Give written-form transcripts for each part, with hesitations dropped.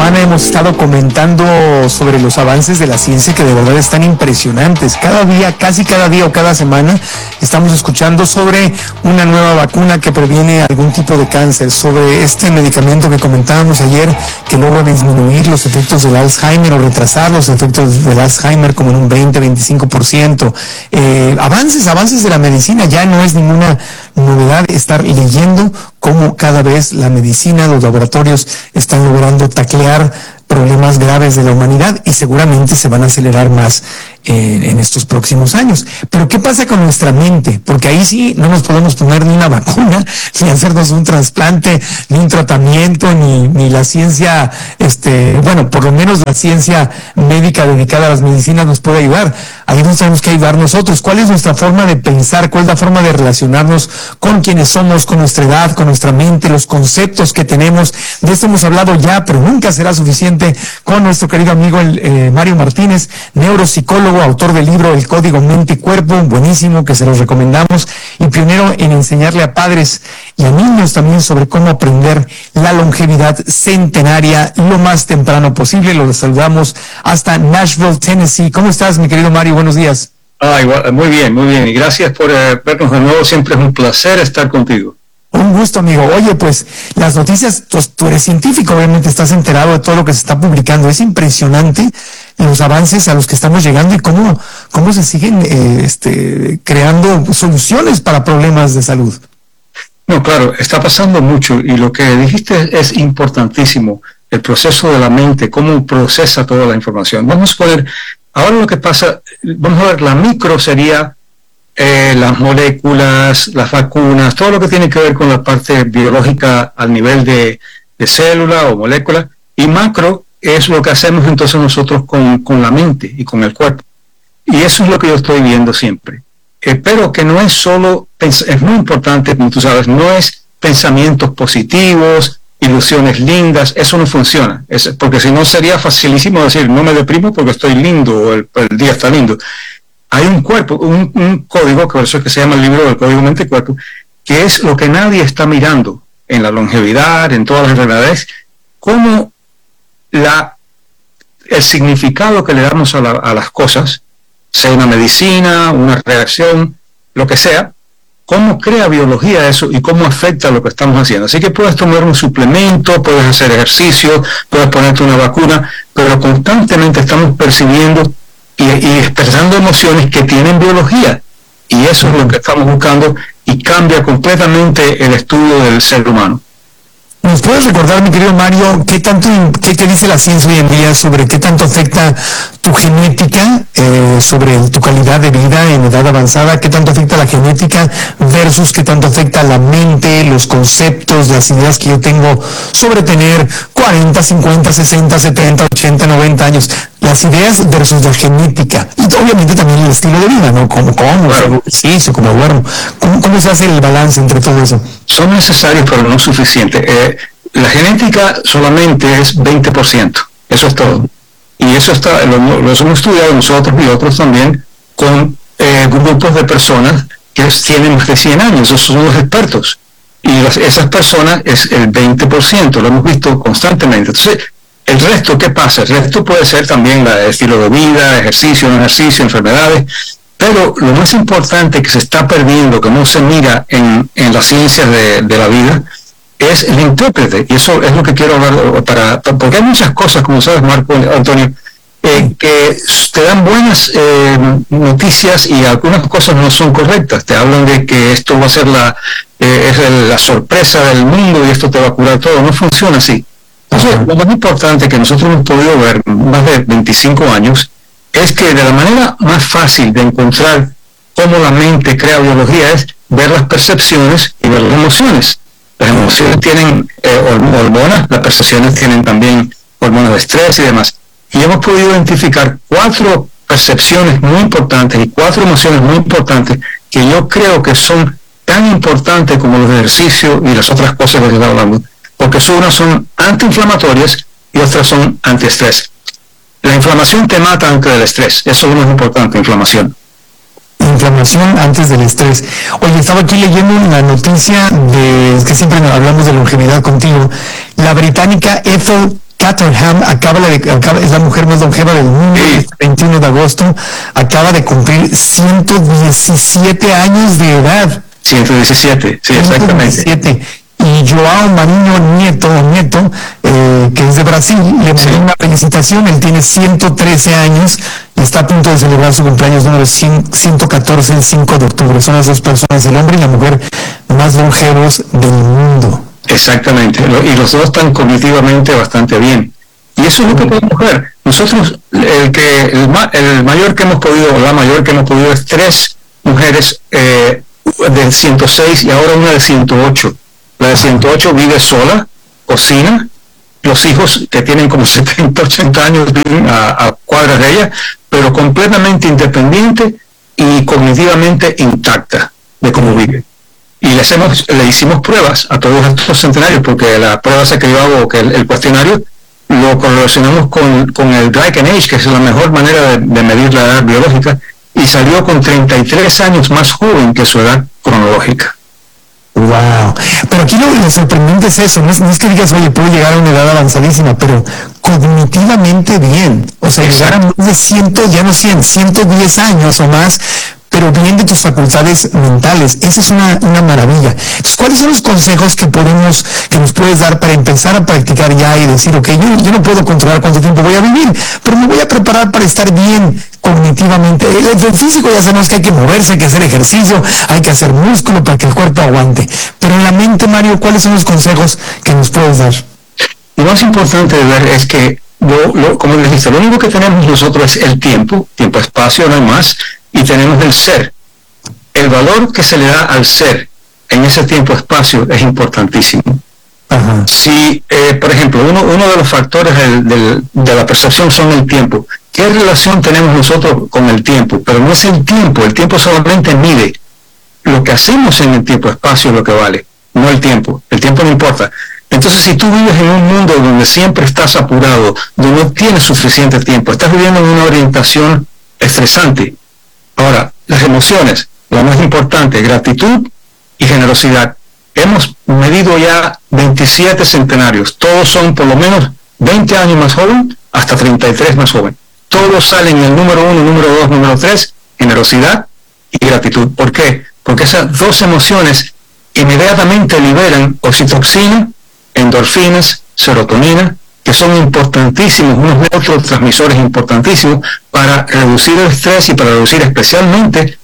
semana hemos estado comentando sobre los avances de la ciencia que de verdad están impresionantes. Cada día, casi cada día o cada semana, estamos escuchando sobre una nueva vacuna que previene algún tipo de cáncer, sobre este medicamento que comentábamos ayer que logra disminuir los efectos del Alzheimer o retrasar los efectos del Alzheimer como en un 20-25%. Avances de la medicina. Ya no es ninguna novedad estar leyendo cómo cada vez la medicina, los laboratorios están logrando taclear problemas graves de la humanidad y seguramente se van a acelerar más en estos próximos años. Pero ¿qué pasa con nuestra mente? Porque ahí sí no nos podemos poner ni una vacuna, ni hacernos un trasplante, ni un tratamiento, ni la ciencia, bueno, por lo menos la ciencia médica dedicada a las medicinas nos puede ayudar. Ahí nos tenemos que ayudar nosotros. ¿Cuál es nuestra forma de pensar? ¿Cuál es la forma de relacionarnos con quienes somos, con nuestra edad, con nuestra mente, los conceptos que tenemos? De esto hemos hablado ya, pero nunca será suficiente, con nuestro querido amigo Mario Martínez, neuropsicólogo, autor del libro El Código Mente y Cuerpo, buenísimo, que se los recomendamos, y pionero en enseñarle a padres y a niños también sobre cómo aprender la longevidad centenaria lo más temprano posible. Los saludamos hasta Nashville, Tennessee. ¿Cómo estás, mi querido Mario? Buenos días. Igual, muy bien, y gracias por vernos de nuevo. Siempre es un placer estar contigo. Un gusto, amigo. Oye, pues las noticias, pues tú eres científico, obviamente estás enterado de todo lo que se está publicando. Es impresionante los avances a los que estamos llegando y cómo se siguen creando soluciones para problemas de salud. No, claro, está pasando mucho y lo que dijiste es importantísimo. El proceso de la mente, cómo procesa toda la información. Vamos a poner, ahora lo que pasa, vamos a ver, la micro sería las moléculas, las vacunas, todo lo que tiene que ver con la parte biológica al nivel de célula o molécula, y macro es lo que hacemos entonces nosotros con la mente y con el cuerpo. Y eso es lo que yo estoy viendo siempre. Pero que no es solo, es muy importante, como tú sabes, no es pensamientos positivos, ilusiones lindas, eso no funciona, porque si no sería facilísimo decir, no me deprimo porque estoy lindo, o el día está lindo. Hay un cuerpo, un código, que por eso es que se llama el libro del Código Mente y Cuerpo, que es lo que nadie está mirando en la longevidad, en todas las enfermedades, como el significado que le damos a las cosas, sea una medicina, una reacción, lo que sea, cómo crea biología eso y cómo afecta lo que estamos haciendo. Así que puedes tomar un suplemento, puedes hacer ejercicio, puedes ponerte una vacuna, pero constantemente estamos percibiendo y expresando emociones que tienen biología, y eso es lo que estamos buscando, y cambia completamente el estudio del ser humano. ¿Nos puedes recordar, mi querido Mario, qué dice la ciencia hoy en día sobre qué tanto afecta tu genética, sobre tu calidad de vida en edad avanzada? ¿Qué tanto afecta la genética versus qué tanto afecta la mente, los conceptos, las ideas que yo tengo sobre tener 40, 50, 60, 70, 80, 90 años? Las ideas versus la genética. Y obviamente también el estilo de vida, ¿no? Cómo como, claro. Ejercicio, cómo duermo. ¿Cómo se hace el balance entre todo eso? Son necesarios, pero no suficientes. La genética solamente es 20%. Eso es todo. Y eso lo hemos estudiado nosotros y otros también con grupos de personas que tienen más de 100 años. Esos son los expertos. Y esas personas es el 20%. Lo hemos visto constantemente. Entonces, el resto, ¿qué pasa? El resto puede ser también el estilo de vida, ejercicio, no ejercicio, enfermedades, pero lo más importante que se está perdiendo, que no se mira en las ciencias de la vida, es el intérprete. Y eso es lo que quiero hablar porque hay muchas cosas, como sabes, Marco, Antonio, que te dan buenas noticias y algunas cosas no son correctas. Te hablan de que esto va a ser la sorpresa del mundo y esto te va a curar todo. No funciona así. Entonces, lo más importante que nosotros hemos podido ver más de 25 años es que de la manera más fácil de encontrar cómo la mente crea biología es ver las percepciones y ver las emociones. Las emociones tienen hormonas, las percepciones tienen también hormonas de estrés y demás. Y hemos podido identificar 4 percepciones muy importantes y 4 emociones muy importantes que yo creo que son tan importantes como los ejercicios y las otras cosas que estamos hablando. Porque unas son antiinflamatorias y otras son antiestrés. La inflamación te mata antes del estrés. Eso es lo más importante, inflamación. Inflamación antes del estrés. Oye, estaba aquí leyendo una noticia que siempre hablamos de longevidad contigo. La británica Ethel Caterham es la mujer más longeva del mundo. Sí. El 21 de agosto acaba de cumplir 117 años de edad. 117, sí, exactamente. 117. Y Joao Marinho Nieto, que es de Brasil, le mandó una felicitación. Él tiene 113 años y está a punto de celebrar su cumpleaños número 114 el 5 de octubre. Son las dos personas, el hombre y la mujer, más longevos del mundo. Exactamente, y los dos están cognitivamente bastante bien. Y eso es lo que podemos ver. Nosotros, el mayor que hemos podido, o la mayor que hemos podido, es 3 mujeres de 106 y ahora una de 108. La de 108 vive sola, cocina, los hijos que tienen como 70, 80 años viven a cuadras de ella, pero completamente independiente y cognitivamente intacta de cómo vive. Y le hicimos pruebas a todos estos centenarios, porque la prueba que yo hago, que el cuestionario, lo correlacionamos con el Gleichen Age, que es la mejor manera de medir la edad biológica, y salió con 33 años más joven que su edad cronológica. Wow. Pero aquí lo sorprendente es eso, no es que digas, oye, puedo llegar a una edad avanzadísima, pero cognitivamente bien. O sea, llegar a más de 110 años o más, pero bien de tus facultades mentales. Esa es una maravilla. Entonces, ¿cuáles son los consejos que nos puedes dar para empezar a practicar ya y decir, ok, yo no puedo controlar cuánto tiempo voy a vivir, pero me voy a preparar para estar bien cognitivamente? El físico ya sabemos que hay que moverse, hay que hacer ejercicio, hay que hacer músculo para que el cuerpo aguante. Pero en la mente, Mario, ¿cuáles son los consejos que nos puedes dar? Lo más importante de ver es que, como les dije, lo único que tenemos nosotros es el tiempo, espacio, no hay más, y tenemos el ser. El valor que se le da al ser en ese tiempo-espacio es importantísimo. Ajá. Si, por ejemplo, uno de los factores de la percepción son el tiempo. ¿Qué relación tenemos nosotros con el tiempo? Pero no es el tiempo solamente mide. Lo que hacemos en el tiempo-espacio es lo que vale, no el tiempo no importa. Entonces, si tú vives en un mundo donde siempre estás apurado, donde no tienes suficiente tiempo, estás viviendo en una orientación estresante. Ahora, las emociones, lo más importante, gratitud y generosidad. Hemos medido ya 27 centenarios, todos son por lo menos 20 años más joven hasta 33 más joven. Todos salen en el número 1, número 2, número 3, generosidad y gratitud. ¿Por qué? Porque esas dos emociones inmediatamente liberan oxitocina, endorfinas, serotonina, que son importantísimos, unos neurotransmisores importantísimos para reducir el estrés y para reducir especialmente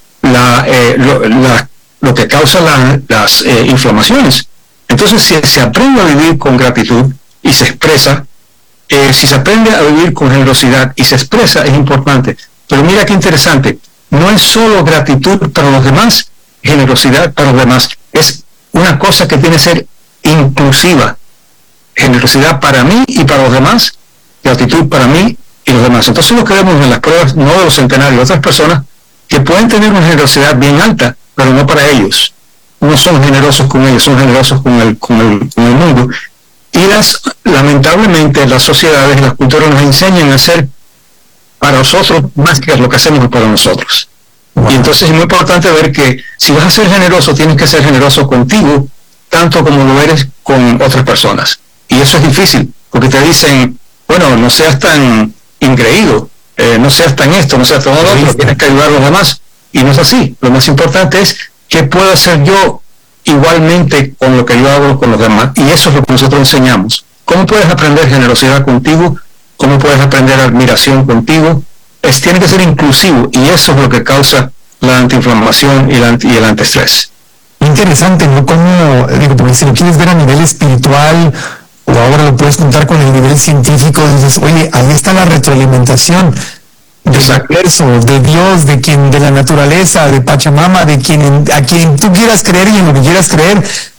lo que causa las inflamaciones. Entonces, si se aprende a vivir con gratitud y se expresa, si se aprende a vivir con generosidad y se expresa, es importante. Pero mira qué interesante, no es solo gratitud para los demás, generosidad para los demás, es una cosa que tiene que ser inclusiva. Generosidad para mí y para los demás, gratitud para mí y los demás. Entonces lo que vemos en las pruebas, no de los centenarios, de otras personas que pueden tener una generosidad bien alta, pero no para ellos. No son generosos con ellos, son generosos con el mundo. Y lamentablemente las sociedades, las culturas nos enseñan a hacer para nosotros más que lo que hacemos para nosotros. Wow. Y entonces es muy importante ver que si vas a ser generoso, tienes que ser generoso contigo, tanto como lo eres con otras personas. Y eso es difícil, porque te dicen, bueno, no seas tan ingreído, no seas tan esto, no seas tan lo otro, tienes que ayudar a los demás. Y no es así. Lo más importante es qué puedo hacer yo igualmente con lo que yo hago con los demás. Y eso es lo que nosotros enseñamos. ¿Cómo puedes aprender generosidad contigo? ¿Cómo puedes aprender admiración contigo? Tiene que ser inclusivo, y eso es lo que causa la antiinflamación y el antiestrés. Interesante, ¿no? Como, porque si lo quieres ver a nivel espiritual, o ahora lo puedes contar con el nivel científico, dices, oye, ahí está la retroalimentación del universo, de Dios, de la naturaleza, de Pachamama, a quien tú quieras creer y en lo que quieras creer.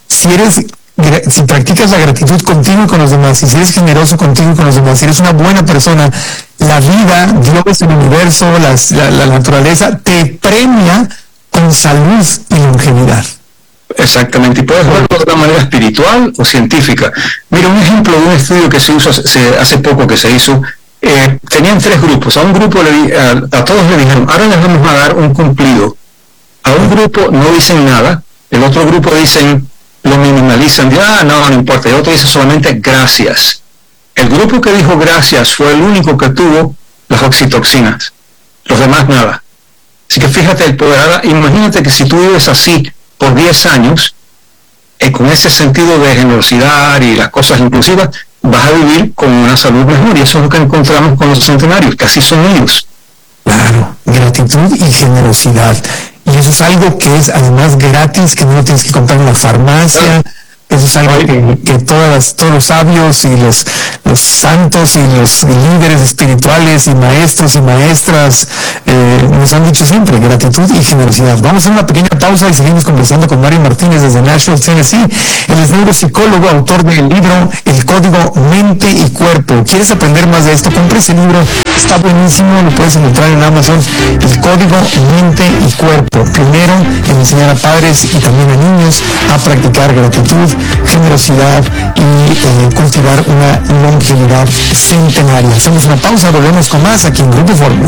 Si practicas la gratitud contigo y con los demás, y si eres generoso contigo y con los demás, si eres una buena persona, la vida, Dios, el universo, la naturaleza, te premia con salud y longevidad. Exactamente, y puedes verlo de una manera espiritual o científica. Mira, un ejemplo de un estudio que se hizo hace poco que se hizo, tenían 3 grupos. A un grupo a todos le dijeron, ahora les vamos a dar un cumplido. A un grupo no dicen nada, el otro grupo lo minimalizan, no importa, el otro dice solamente gracias. El grupo que dijo gracias fue el único que tuvo las oxitoxinas, los demás nada. Así que fíjate el poder. Imagínate que si tú vives así por 10 años, con ese sentido de generosidad y las cosas inclusivas, vas a vivir con una salud mejor, y eso es lo que encontramos con los centenarios, que así son ellos. Claro, gratitud y generosidad. Y eso es algo que es además gratis, que no lo tienes que comprar en la farmacia. Eso es algo que todos los sabios y los santos y los líderes espirituales y maestros y maestras nos han dicho siempre: gratitud y generosidad. Vamos a hacer una pequeña pausa y seguimos conversando con Mario Martínez desde Nashville, Tennessee. Él es neuropsicólogo, autor del libro El Código Mente y Cuerpo. ¿Quieres aprender más de esto? Compra ese libro, está buenísimo, lo puedes encontrar en Amazon. El Código Mente y Cuerpo. Primero, en enseñar a padres y también a niños a practicar gratitud, generosidad y cultivar una longevidad centenaria. Hacemos una pausa, volvemos con más aquí en Grupo Fórmula.